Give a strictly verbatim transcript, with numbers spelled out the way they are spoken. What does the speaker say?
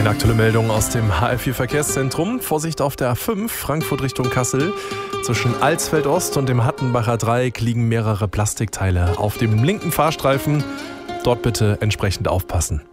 Eine aktuelle Meldung aus dem H F vier Verkehrszentrum. Vorsicht auf der A fünf, Frankfurt Richtung Kassel. Zwischen Alsfeld Ost und dem Hattenbacher Dreieck liegen mehrere Plastikteile auf dem linken Fahrstreifen. Dort bitte entsprechend aufpassen.